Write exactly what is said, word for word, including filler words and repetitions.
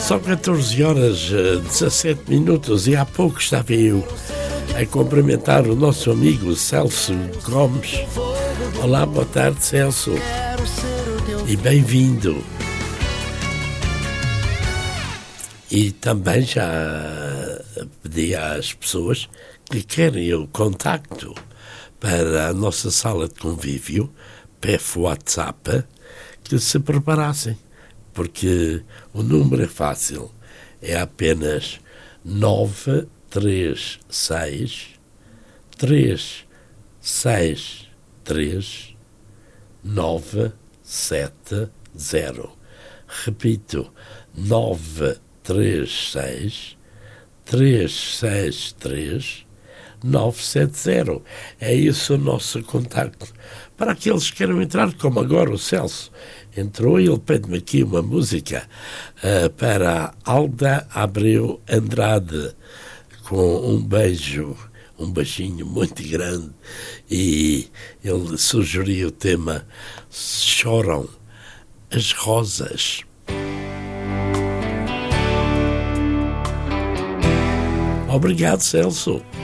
São catorze horas e dezassete minutos e há pouco estava eu a cumprimentar o nosso amigo Celso Gomes. Olá, boa tarde, Celso. E bem-vindo. E também já pedi às pessoas que querem o contacto para a nossa sala de convívio, P F WhatsApp, que se preparassem, porque o número é fácil, é apenas nove três seis, três seis três, nove sete zero. Repito, nove três seis, três seis três, nove sete zero. É isso o nosso contacto. Para aqueles que queiram entrar, como agora o Celso entrou, ele pede-me aqui uma música uh, para Alda Abreu Andrade, com um beijo, um beijinho muito grande, e ele sugeriu o tema Choram as Rosas. Obrigado, Celso.